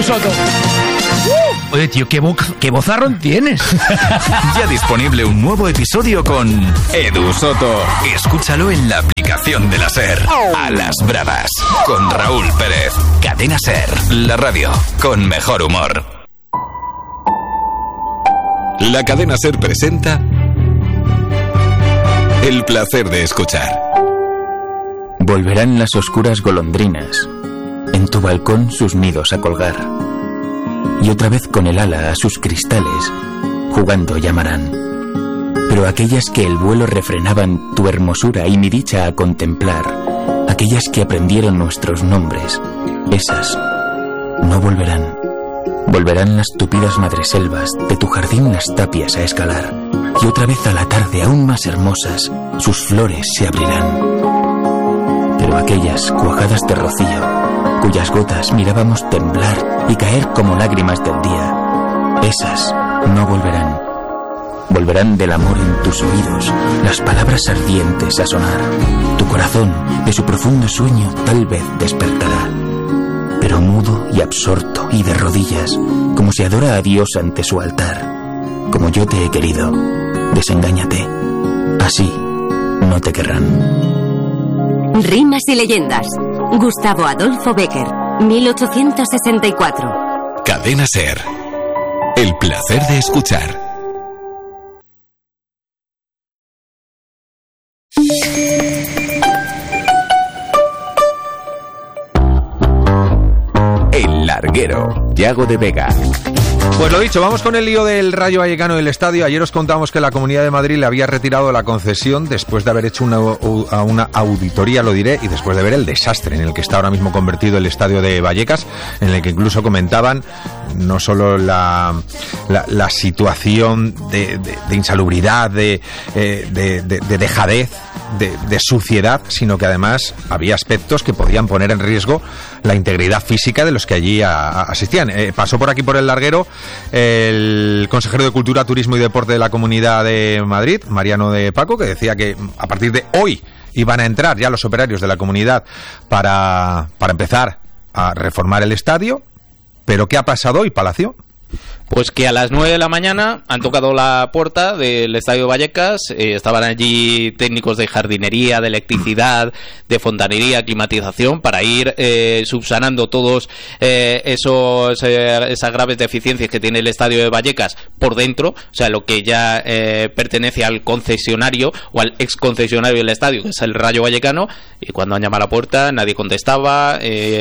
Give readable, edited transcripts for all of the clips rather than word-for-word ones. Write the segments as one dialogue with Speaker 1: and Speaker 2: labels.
Speaker 1: Soto.
Speaker 2: Oye, tío, qué vozarrón tienes.
Speaker 3: Ya disponible un nuevo episodio con Edu Soto. Escúchalo en la aplicación de la SER. A las bravas, con Raúl Pérez. Cadena SER, la radio con mejor humor. La cadena SER presenta El placer de escuchar.
Speaker 4: Volverán las oscuras golondrinas, en tu balcón sus nidos a colgar, y otra vez con el ala a sus cristales, jugando llamarán. Pero aquellas que el vuelo refrenaban tu hermosura y mi dicha a contemplar, aquellas que aprendieron nuestros nombres, esas no volverán. Volverán las tupidas madreselvas de tu jardín las tapias a escalar, y otra vez a la tarde aún más hermosas sus flores se abrirán. Pero aquellas cuajadas de rocío, cuyas gotas mirábamos temblar y caer como lágrimas del día, esas no volverán. Volverán del amor en tus oídos, las palabras ardientes a sonar. Tu corazón de su profundo sueño tal vez despertará, pero mudo y absorto y de rodillas, como se adora a Dios ante su altar. Como yo te he querido, desengáñate, así no te querrán.
Speaker 5: Rimas y leyendas. Gustavo Adolfo Bécquer, 1864.
Speaker 3: Cadena SER. El placer de escuchar. El larguero. Yago de Vega.
Speaker 1: Pues lo dicho, vamos con el lío del Rayo Vallecano del estadio. Ayer os contamos que la Comunidad de Madrid le había retirado la concesión después de haber hecho una auditoría, lo diré, y después de ver el desastre en el que está ahora mismo convertido el estadio de Vallecas, en el que incluso comentaban no solo la situación de insalubridad, de dejadez, de suciedad, sino que además había aspectos que podían poner en riesgo la integridad física de los que allí asistían. Pasó por aquí, por el larguero, el consejero de Cultura, Turismo y Deporte de la Comunidad de Madrid, Mariano de Paco, que decía que a partir de hoy iban a entrar ya los operarios de la comunidad para empezar a reformar el estadio. ¿Pero qué ha pasado hoy, Palacio?
Speaker 6: Pues que a las 9 de la mañana han tocado la puerta del Estadio Vallecas, estaban allí técnicos de jardinería, de electricidad, de fontanería, climatización, para ir subsanando todos esas graves deficiencias que tiene el Estadio de Vallecas por dentro, o sea, lo que ya pertenece al concesionario o al ex concesionario del estadio, que es el Rayo Vallecano. Y cuando han llamado a la puerta nadie contestaba,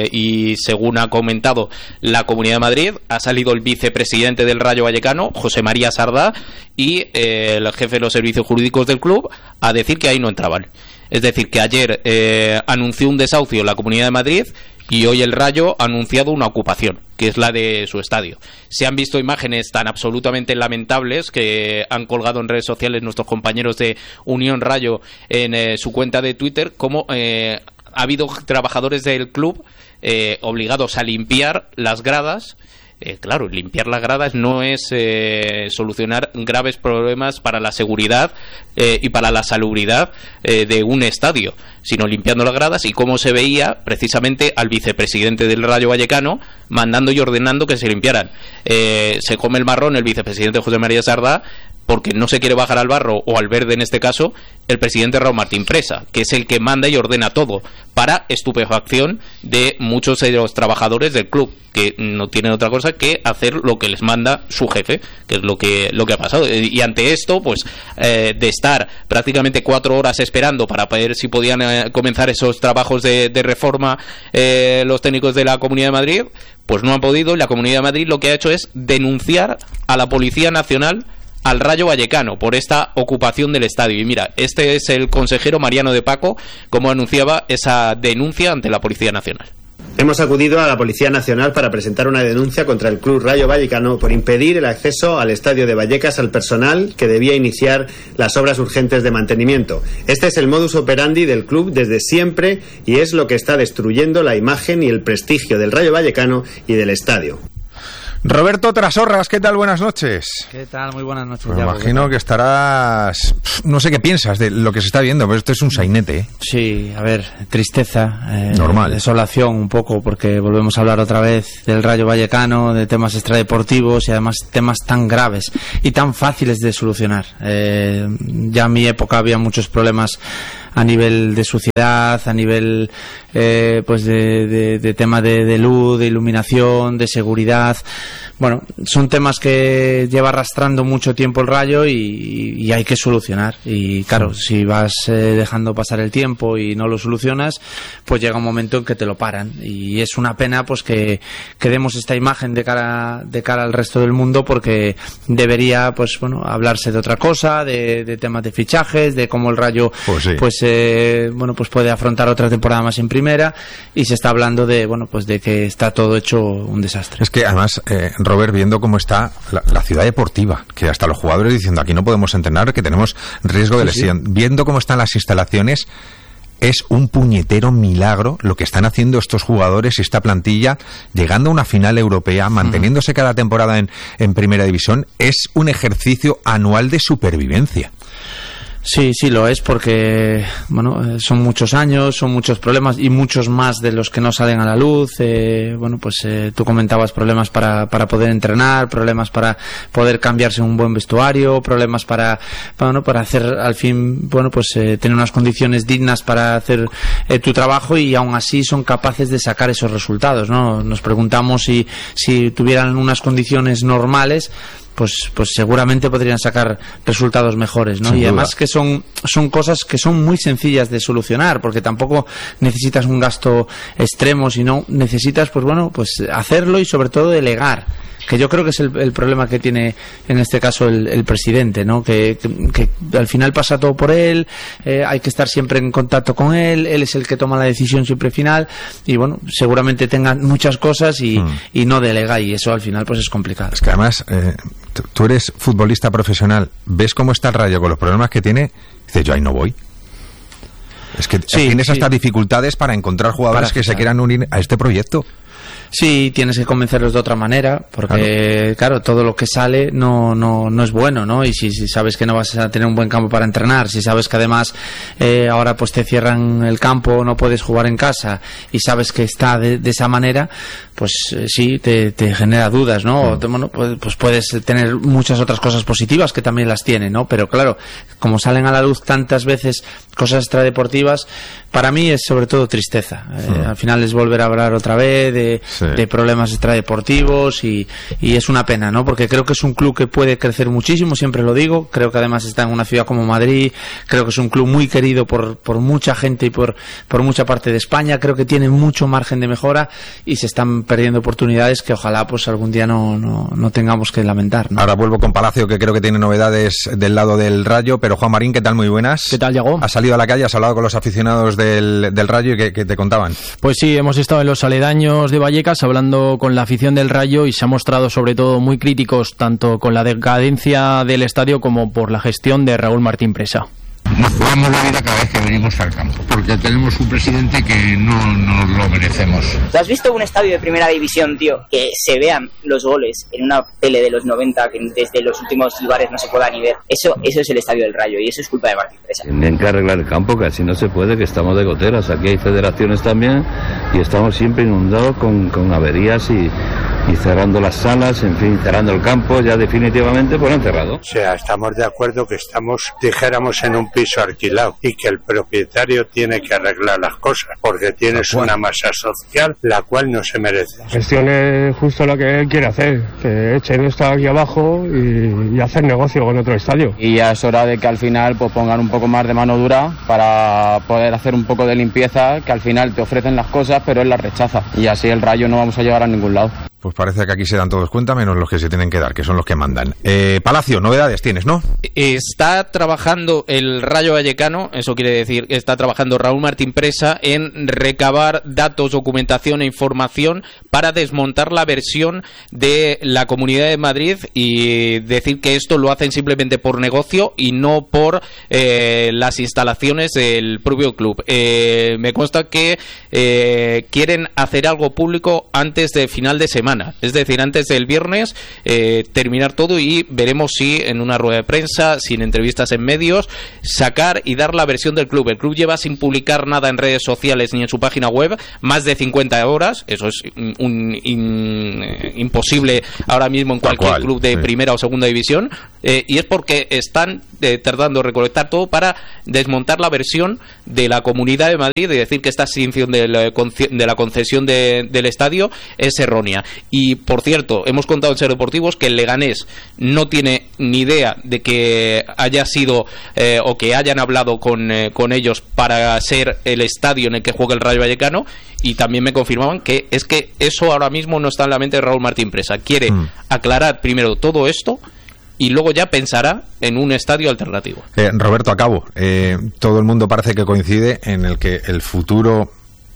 Speaker 6: y según ha comentado la Comunidad de Madrid, ha salido el vicepresidente del Rayo Vallecano, José María Sardá, y el jefe de los servicios jurídicos del club, a decir que ahí no entraban. Es decir, que ayer anunció un desahucio la Comunidad de Madrid y hoy el Rayo ha anunciado una ocupación, que es la de su estadio. Se han visto imágenes tan absolutamente lamentables que han colgado en redes sociales nuestros compañeros de Unión Rayo en su cuenta de Twitter, como ha habido trabajadores del club obligados a limpiar las gradas. Claro, limpiar las gradas no es solucionar graves problemas para la seguridad y para la salubridad de un estadio, sino limpiando las gradas, y cómo se veía precisamente al vicepresidente del Rayo Vallecano mandando y ordenando que se limpiaran. Se come el marrón el vicepresidente José María Sardá, porque no se quiere bajar al barro o al verde, en este caso, el presidente Raúl Martín Presa, que es el que manda y ordena todo, para estupefacción de muchos de los trabajadores del club, que no tienen otra cosa que hacer lo que les manda su jefe, que es lo que ha pasado. Y ante esto, pues de estar prácticamente 4 horas esperando para ver si podían comenzar esos trabajos de reforma los técnicos de la Comunidad de Madrid, pues no han podido, y la Comunidad de Madrid lo que ha hecho es denunciar a la Policía Nacional, al Rayo Vallecano, por esta ocupación del estadio. Y mira, este es el consejero Mariano de Paco, como anunciaba esa denuncia ante la Policía Nacional.
Speaker 7: Hemos acudido a la Policía Nacional para presentar una denuncia contra el Club Rayo Vallecano por impedir el acceso al estadio de Vallecas al personal que debía iniciar las obras urgentes de mantenimiento. Este es el modus operandi del club desde siempre y es lo que está destruyendo la imagen y el prestigio del Rayo Vallecano y del estadio.
Speaker 1: Roberto Trasorras, ¿qué tal? Buenas noches.
Speaker 8: ¿Qué tal? Muy buenas noches.
Speaker 1: Pues me imagino que estarás... No sé qué piensas de lo que se está viendo, pero esto es un sainete, ¿eh?
Speaker 8: Sí, a ver, tristeza.
Speaker 1: Normal.
Speaker 8: Desolación un poco, porque volvemos a hablar otra vez del Rayo Vallecano, de temas extradeportivos y además temas tan graves y tan fáciles de solucionar. Ya en mi época había muchos problemas a nivel de suciedad, a nivel pues de tema de luz, de iluminación, de seguridad. Bueno, son temas que lleva arrastrando mucho tiempo el Rayo y hay que solucionar. Y claro, si vas dejando pasar el tiempo y no lo solucionas, pues llega un momento en que te lo paran. Y es una pena pues que demos esta imagen de cara al resto del mundo, porque debería pues bueno hablarse de otra cosa, de temas de fichajes, de cómo el Rayo bueno pues puede afrontar otra temporada más en primera, y se está hablando de bueno pues de que está todo hecho un desastre.
Speaker 1: Es que además Robert, viendo cómo está la ciudad deportiva, que hasta los jugadores diciendo aquí no podemos entrenar, que tenemos riesgo de lesión, viendo cómo están las instalaciones, es un puñetero milagro lo que están haciendo estos jugadores y esta plantilla, llegando a una final europea, manteniéndose cada temporada en primera división. Es un ejercicio anual de supervivencia.
Speaker 8: Sí, lo es, porque bueno, son muchos años, son muchos problemas y muchos más de los que no salen a la luz. Bueno, pues tú comentabas problemas para poder entrenar, problemas para poder cambiarse un buen vestuario, problemas para hacer al fin, bueno, pues tener unas condiciones dignas para hacer tu trabajo, y aún así son capaces de sacar esos resultados, ¿no? Nos preguntamos si tuvieran unas condiciones normales, pues seguramente podrían sacar resultados mejores, ¿no? Y además que son cosas que son muy sencillas de solucionar, porque tampoco necesitas un gasto extremo, sino necesitas pues bueno pues hacerlo y sobre todo delegar, que yo creo que es el problema que tiene en este caso el presidente, ¿no? Que al final pasa todo por él, hay que estar siempre en contacto con él es el que toma la decisión siempre final, y bueno, seguramente tenga muchas cosas y no delega, y eso al final pues es complicado.
Speaker 1: Es que además tú eres futbolista profesional, ves cómo está el Rayo con los problemas que tiene, dices yo ahí no voy. Es que tienes estas dificultades para encontrar jugadores que se quieran unir a este proyecto.
Speaker 8: Sí, tienes que convencerlos de otra manera, porque claro, todo lo que sale no es bueno, ¿no? Y si sabes que no vas a tener un buen campo para entrenar, si sabes que además ahora pues te cierran el campo, no puedes jugar en casa, y sabes que está de esa manera, pues sí, te genera dudas, ¿no? Bueno, pues puedes tener muchas otras cosas positivas que también las tiene, ¿no? Pero claro, como salen a la luz tantas veces cosas extradeportivas, para mí es sobre todo tristeza. Al final es volver a hablar otra vez de problemas extradeportivos, y es una pena, ¿no? Porque creo que es un club que puede crecer muchísimo, siempre lo digo. Creo que además está en una ciudad como Madrid, creo que es un club muy querido por mucha gente y por mucha parte de España. Creo que tiene mucho margen de mejora y se están perdiendo oportunidades que ojalá pues algún día no tengamos que lamentar, ¿no?
Speaker 1: Ahora vuelvo con Palacio, que creo que tiene novedades del lado del Rayo, pero Juan Marín, ¿qué tal? Muy buenas.
Speaker 2: ¿Qué tal, Yago?
Speaker 1: ¿Has salido a la calle, has hablado con los aficionados del Rayo y qué te contaban?
Speaker 2: Pues sí, hemos estado en los aledaños de Vallecas hablando con la afición del Rayo, y se ha mostrado sobre todo muy críticos tanto con la decadencia del estadio como por la gestión de Raúl Martín Presa.
Speaker 9: Nos jugamos la vida cada vez que venimos al campo, porque tenemos un presidente que no nos lo merecemos.
Speaker 10: ¿Tú has visto un estadio de primera división, tío, que se vean los goles en una tele de los 90, que desde los últimos lugares no se pueda ni ver? Eso es el estadio del Rayo, y eso es culpa de Martín Presa.
Speaker 11: Tienen que arreglar el campo, que así no se puede, que estamos de goteras. Aquí hay federaciones también, y estamos siempre inundados con averías y cerrando las salas, en fin, cerrando el campo, ya definitivamente pues encerrado.
Speaker 12: O sea, estamos de acuerdo que dijéramos en un piso alquilado, y que el propietario tiene que arreglar las cosas, porque tienes una masa social la cual no se merece.
Speaker 13: Gestione justo lo que él quiere hacer, que echen esto aquí abajo y hacer negocio con otro estadio.
Speaker 14: Y ya es hora de que al final pues pongan un poco más de mano dura para poder hacer un poco de limpieza, que al final te ofrecen las cosas pero él las rechaza, y así el Rayo no vamos a llegar a ningún lado.
Speaker 1: Pues parece que aquí se dan todos cuenta, menos los que se tienen que dar, que son los que mandan. Palacio, novedades tienes, ¿no?
Speaker 6: Está trabajando el Rayo Vallecano, eso quiere decir que está trabajando Raúl Martín Presa en recabar datos, documentación e información para desmontar la versión de la Comunidad de Madrid y decir que esto lo hacen simplemente por negocio y no por las instalaciones del propio club. Me consta que quieren hacer algo público antes de final de semana. semana, es decir, antes del viernes terminar todo, y veremos si en una rueda de prensa, sin entrevistas en medios, sacar y dar la versión del club. El club lleva sin publicar nada en redes sociales ni en su página web más de 50 horas, eso es imposible ahora mismo en cualquier club de primera o segunda división, y es porque están tratando de recolectar todo para desmontar la versión de la Comunidad de Madrid de decir que esta extinción de la concesión del estadio es errónea. Y por cierto, hemos contado en Ser Deportivos que el Leganés no tiene ni idea de que haya sido o que hayan hablado con ellos para ser el estadio en el que juega el Rayo Vallecano, y también me confirmaban que es que eso ahora mismo no está en la mente de Raúl Martín Presa. Quiere aclarar primero todo esto y luego ya pensará en un estadio alternativo.
Speaker 1: Roberto, acabo. Todo el mundo parece que coincide en el que el futuro,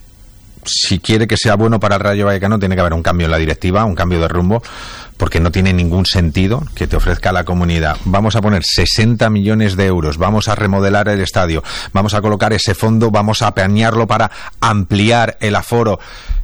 Speaker 1: si quiere que sea bueno para el Rayo Vallecano, tiene que haber un cambio en la directiva, un cambio de rumbo, porque no tiene ningún sentido que te ofrezca la comunidad: vamos a poner 60 millones de euros, vamos a remodelar el estadio, vamos a colocar ese fondo, vamos a apañarlo para ampliar el aforo,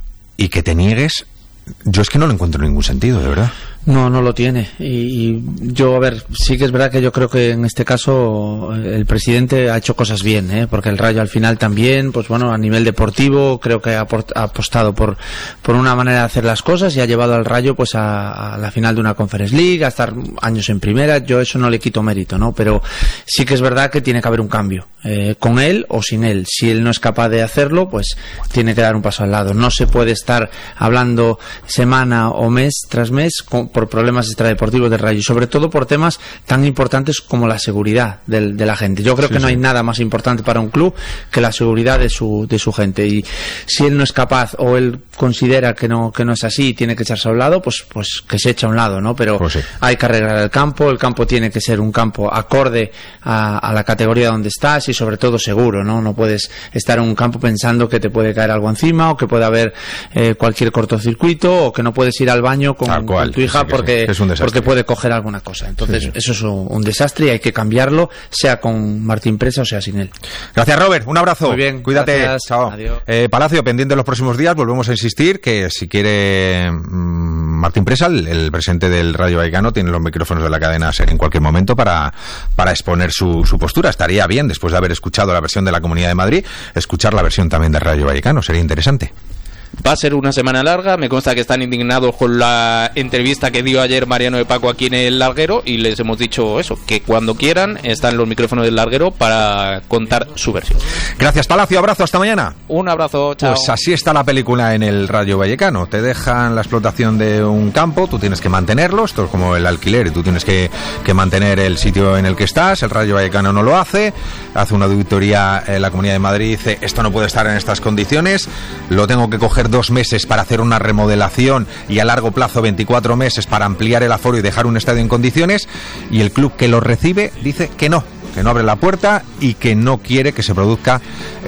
Speaker 1: y que te niegues. Yo es que no lo encuentro ningún sentido, de verdad.
Speaker 8: No, no lo tiene. Y yo, a ver, sí que es verdad que yo creo que en este caso el presidente ha hecho cosas bien, porque el Rayo al final también, pues bueno, a nivel deportivo creo que ha apostado por una manera de hacer las cosas y ha llevado al Rayo pues a la final de una Conference League, a estar años en primera. Yo eso no le quito mérito, ¿no? Pero sí que es verdad que tiene que haber un cambio, con él o sin él. Si él no es capaz de hacerlo, pues tiene que dar un paso al lado. No se puede estar hablando semana o mes tras mes por problemas extradeportivos del Rayo, y sobre todo por temas tan importantes como la seguridad de la gente. Yo creo que no hay nada más importante para un club que la seguridad de su gente, y si él no es capaz o él considera que no es así y tiene que echarse a un lado, pues que se eche a un lado, ¿no? Pero hay que arreglar el campo tiene que ser un campo acorde a la categoría donde estás y sobre todo seguro, ¿no? No puedes estar en un campo pensando que te puede caer algo encima o que puede haber cualquier cortocircuito o que no puedes ir al baño con tu hija porque puede coger alguna cosa. Entonces eso es un desastre y hay que cambiarlo, sea con Martín Presa o sea sin él.
Speaker 1: Gracias, Robert, un abrazo.
Speaker 8: Muy bien,
Speaker 1: cuídate.
Speaker 8: Gracias.
Speaker 1: Chao.
Speaker 8: Adiós.
Speaker 1: Palacio, pendiente de los próximos días, volvemos a insistir que si quiere Martín Presa, el presidente del Rayo Vallecano, tiene los micrófonos de la cadena SER en cualquier momento para exponer su postura. Estaría bien, después de haber escuchado la versión de la Comunidad de Madrid, escuchar la versión también del Rayo Vallecano. Sería interesante.
Speaker 6: Va a ser una semana larga, me consta que están indignados con la entrevista que dio ayer Mariano de Paco aquí en el Larguero, y les hemos dicho eso, que cuando quieran están los micrófonos del Larguero para contar su versión.
Speaker 1: Gracias, Palacio, abrazo, hasta mañana.
Speaker 6: Un abrazo, chao.
Speaker 1: Pues así está la película en el Rayo Vallecano. Te dejan la explotación de un campo, tú tienes que mantenerlo, esto es como el alquiler, y tú tienes que mantener el sitio en el que estás. El Rayo Vallecano no lo hace una auditoría en la Comunidad de Madrid, dice esto no puede estar en estas condiciones, lo tengo que coger 2 meses para hacer una remodelación y a largo plazo 24 meses para ampliar el aforo y dejar un estadio en condiciones, y el club que lo recibe dice que no abre la puerta y que no quiere que se produzca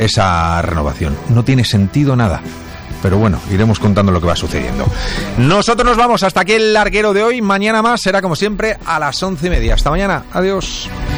Speaker 1: esa renovación. No tiene sentido nada. Pero bueno, iremos contando lo que va sucediendo. Nosotros nos vamos, hasta aquí el Larguero de hoy. Mañana más será como siempre a las 11:30. Hasta mañana, adiós.